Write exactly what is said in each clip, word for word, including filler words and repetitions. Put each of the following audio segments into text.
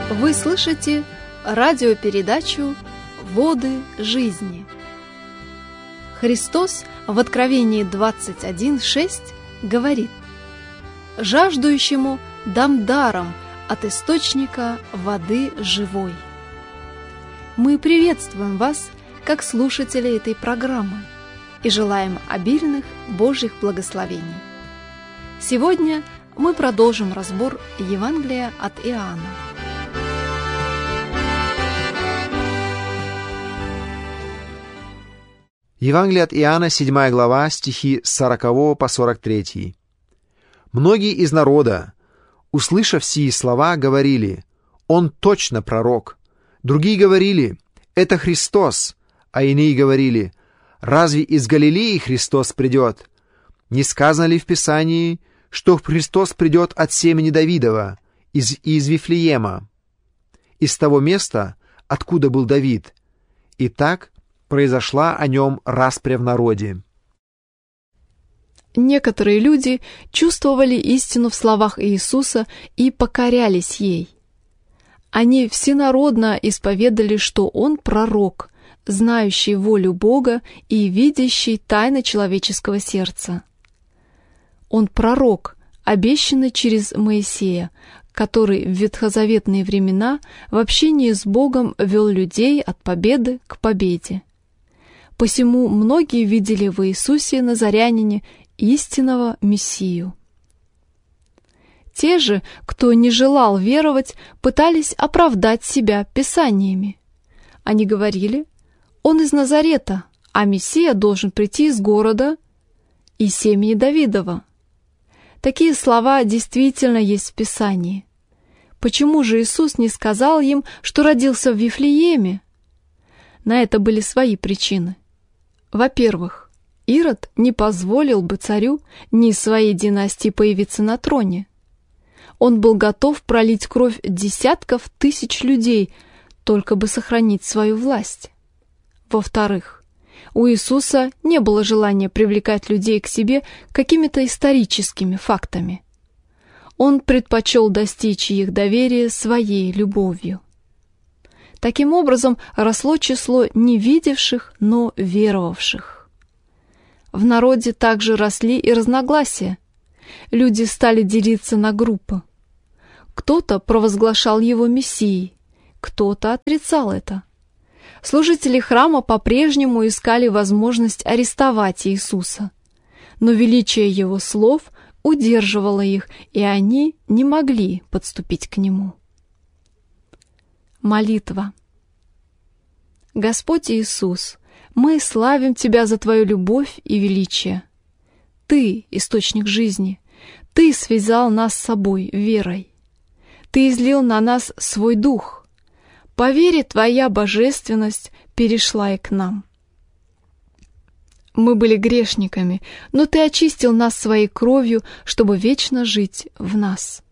Вы слышите радиопередачу «Воды жизни». Христос в Откровении двадцать один шесть говорит: «Жаждущему дам даром от источника воды живой». Мы приветствуем вас, как слушатели этой программы, и желаем обильных Божьих благословений. Сегодня мы продолжим разбор Евангелия от Иоанна. Евангелие от Иоанна, седьмая глава, стихи с сорокового по сорок третий. «Многие из народа, услышав сии слова, говорили: Он точно пророк. Другие говорили: Это Христос. А иные говорили: Разве из Галилеи Христос придет? Не сказано ли в Писании, что Христос придет от семени Давидова, из, из Вифлеема, из того места, откуда был Давид? И так произошла о нем распря в народе». Некоторые люди чувствовали истину в словах Иисуса и покорялись ей. Они всенародно исповедали, что Он пророк, знающий волю Бога и видящий тайны человеческого сердца. Он пророк, обещанный через Моисея, который в ветхозаветные времена в общении с Богом вел людей от победы к победе. Посему многие видели в Иисусе Назарянине истинного Мессию. Те же, кто не желал веровать, пытались оправдать себя Писаниями. Они говорили: «Он из Назарета, а Мессия должен прийти из города и семени Давидова». Такие слова действительно есть в Писании. Почему же Иисус не сказал им, что родился в Вифлееме? На это были свои причины. Во-первых, Ирод не позволил бы царю ни из своей династии появиться на троне. Он был готов пролить кровь десятков тысяч людей, только бы сохранить свою власть. Во-вторых, у Иисуса не было желания привлекать людей к себе какими-то историческими фактами. Он предпочел достичь их доверия своей любовью. Таким образом, росло число не видевших, но веровавших. В народе также росли и разногласия. Люди стали делиться на группы. Кто-то провозглашал его мессией, кто-то отрицал это. Служители храма по-прежнему искали возможность арестовать Иисуса, но величие его слов удерживало их, и они не могли подступить к нему. Молитва. Господь Иисус, мы славим Тебя за Твою любовь и величие. Ты — источник жизни. Ты связал нас с собой верой. Ты излил на нас свой дух. По вере Твоя божественность перешла и к нам. Мы были грешниками, но Ты очистил нас своей кровью, чтобы вечно жить в нас.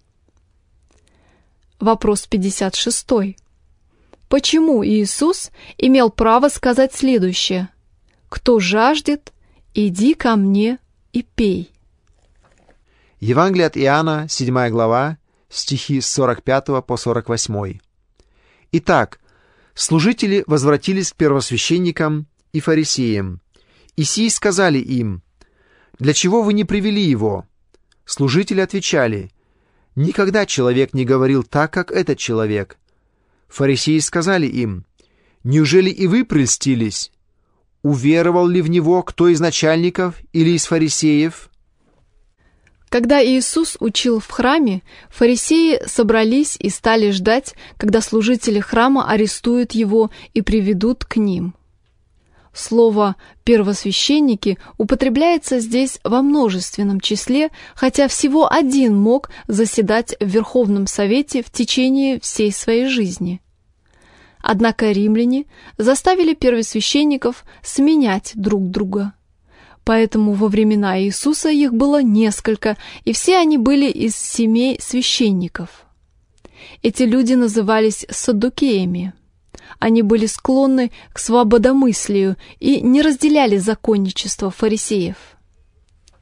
Вопрос пятьдесят шесть. Почему Иисус имел право сказать следующее: «Кто жаждет, иди ко мне и пей»? Евангелие от Иоанна, седьмая глава, стихи с сорок пятого по сорок восьмой. Итак, служители возвратились к первосвященникам и фарисеям, и сии сказали им: «Для чего вы не привели его?» Служители отвечали: «Никогда человек не говорил так, как этот человек». Фарисеи сказали им: «Неужели и вы прельстились? Уверовал ли в него кто из начальников или из фарисеев?» Когда Иисус учил в храме, фарисеи собрались и стали ждать, когда служители храма арестуют его и приведут к ним. Слово «первосвященники» употребляется здесь во множественном числе, хотя всего один мог заседать в Верховном Совете в течение всей своей жизни. Однако римляне заставили первосвященников сменять друг друга. Поэтому во времена Иисуса их было несколько, и все они были из семей священников. Эти люди назывались саддукеями. Они были склонны к свободомыслию и не разделяли законничество фарисеев.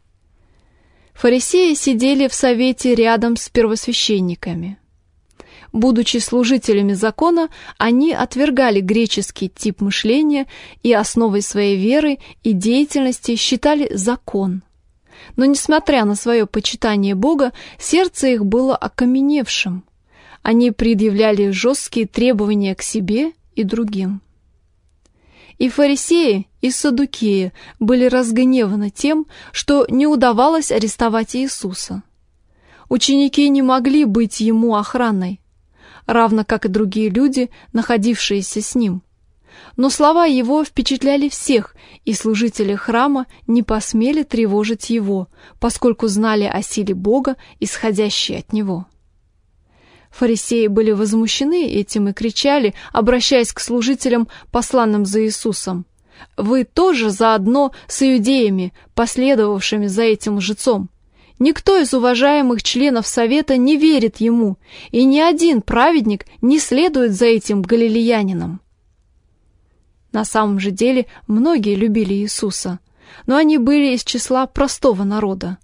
Фарисеи сидели в совете рядом с первосвященниками. Будучи служителями закона, они отвергали греческий тип мышления и основой своей веры и деятельности считали закон. Но, несмотря на свое почитание Бога, сердце их было окаменевшим. Они предъявляли жесткие требования к себе и другим. И фарисеи, и саддукеи были разгневаны тем, что не удавалось арестовать Иисуса. Ученики не могли быть ему охраной, равно как и другие люди, находившиеся с ним. Но слова его впечатляли всех, и служители храма не посмели тревожить его, поскольку знали о силе Бога, исходящей от него. Фарисеи были возмущены этим и кричали, обращаясь к служителям, посланным за Иисусом: «Вы тоже заодно с иудеями, последовавшими за этим лжецом. Никто из уважаемых членов Совета не верит ему, и ни один праведник не следует за этим галилеянином». На самом же деле многие любили Иисуса, но они были из числа простого народа.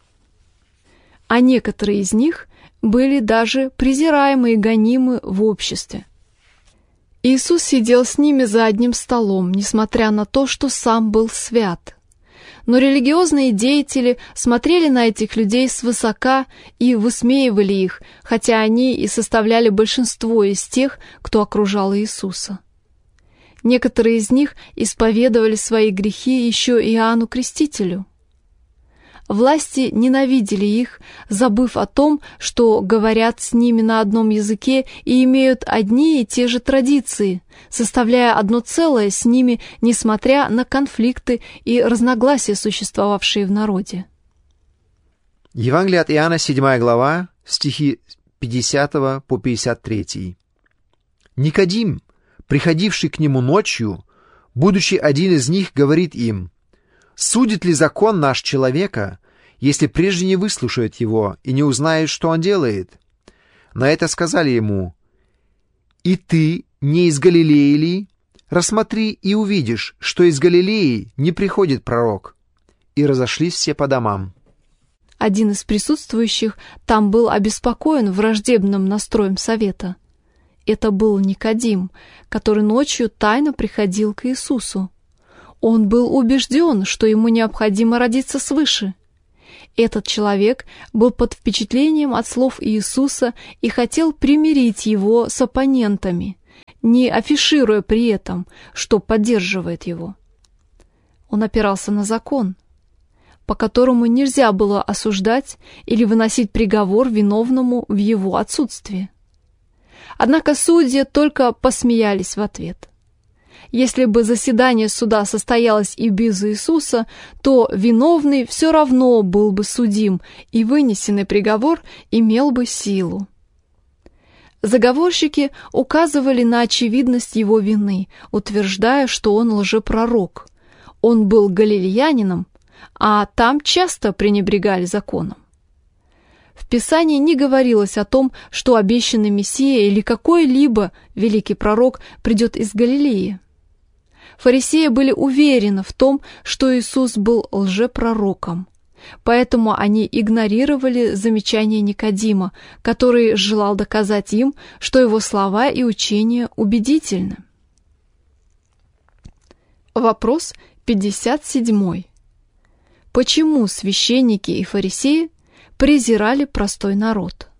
А некоторые из них были даже презираемы и гонимы в обществе. Иисус сидел с ними за одним столом, несмотря на то, что сам был свят. Но религиозные деятели смотрели на этих людей свысока и высмеивали их, хотя они и составляли большинство из тех, кто окружал Иисуса. Некоторые из них исповедовали свои грехи еще Иоанну Крестителю. Власти ненавидели их, забыв о том, что говорят с ними на одном языке и имеют одни и те же традиции, составляя одно целое с ними, несмотря на конфликты и разногласия, существовавшие в народе. Евангелие от Иоанна, седьмая глава, стихи пятидесятого по пятьдесят третий. Никодим, приходивший к нему ночью, будучи один из них, говорит им: «Судит ли закон наш человека, если прежде не выслушает его и не узнает, что он делает?» На это сказали ему: «И ты не из Галилеи ли? Рассмотри и увидишь, что из Галилеи не приходит пророк». И разошлись все по домам. Один из присутствующих там был обеспокоен враждебным настроем совета. Это был Никодим, который ночью тайно приходил к Иисусу. Он был убежден, что ему необходимо родиться свыше. Этот человек был под впечатлением от слов Иисуса и хотел примирить его с оппонентами, не афишируя при этом, что поддерживает его. Он опирался на закон, по которому нельзя было осуждать или выносить приговор виновному в его отсутствии. Однако судьи только посмеялись в ответ. Если бы заседание суда состоялось и без Иисуса, то виновный все равно был бы судим, и вынесенный приговор имел бы силу. Заговорщики указывали на очевидность его вины, утверждая, что он лжепророк. Он был галилеянином, а там часто пренебрегали законом. В Писании не говорилось о том, что обещанный Мессия или какой-либо великий пророк придет из Галилеи. Фарисеи были уверены в том, что Иисус был лжепророком, поэтому они игнорировали замечания Никодима, который желал доказать им, что его слова и учения убедительны. Вопрос пятьдесят семь. Почему священники и фарисеи презирали простой народ?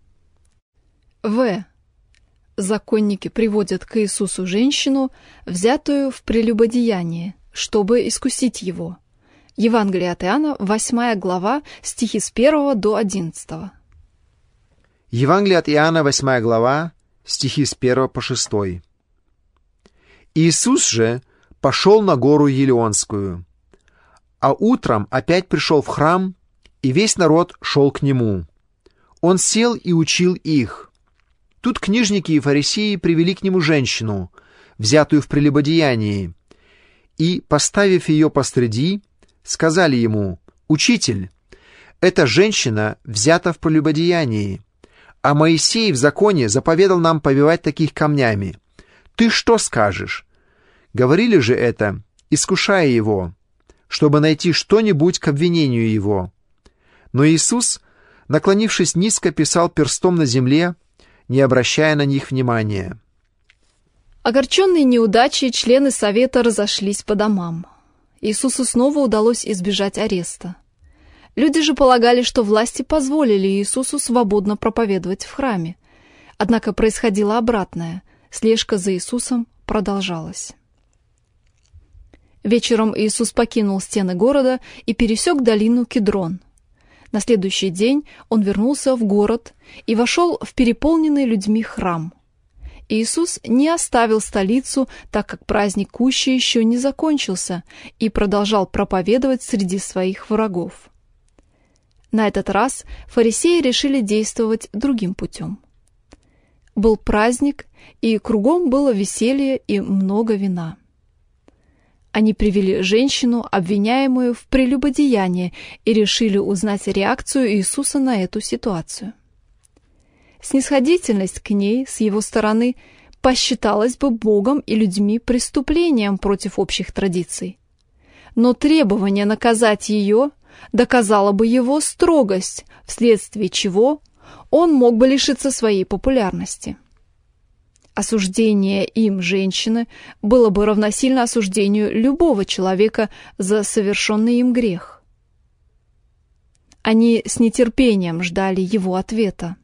В. Законники приводят к Иисусу женщину, взятую в прелюбодеяние, чтобы искусить его. Евангелие от Иоанна, восьмая глава, стихи с первого до одиннадцатого. Евангелие от Иоанна, восьмая глава, стихи с первого по шестой. Иисус же пошел на гору Елеонскую, а утром опять пришел в храм, и весь народ шел к нему. Он сел и учил их. Тут книжники и фарисеи привели к нему женщину, взятую в прелюбодеянии, и, поставив ее посреди, сказали ему: «Учитель, эта женщина взята в прелюбодеянии, а Моисей в законе заповедал нам побивать таких камнями. Ты что скажешь?» Говорили же это, искушая его, чтобы найти что-нибудь к обвинению его. Но Иисус, наклонившись низко, писал перстом на земле, не обращая на них внимания. Огорченные неудачей, члены совета разошлись по домам. Иисусу снова удалось избежать ареста. Люди же полагали, что власти позволили Иисусу свободно проповедовать в храме. Однако происходило обратное. Слежка за Иисусом продолжалась. Вечером Иисус покинул стены города и пересек долину Кидрон. На следующий день он вернулся в город и вошел в переполненный людьми храм. Иисус не оставил столицу, так как праздник Кущи еще не закончился, и продолжал проповедовать среди своих врагов. На этот раз фарисеи решили действовать другим путем. Был праздник, и кругом было веселье и много вина. Они привели женщину, обвиняемую в прелюбодеянии, и решили узнать реакцию Иисуса на эту ситуацию. Снисходительность к ней с его стороны посчиталась бы Богом и людьми преступлением против общих традиций. Но требование наказать ее доказало бы его строгость, вследствие чего он мог бы лишиться своей популярности. Осуждение им женщины было бы равносильно осуждению любого человека за совершенный им грех. Они с нетерпением ждали его ответа.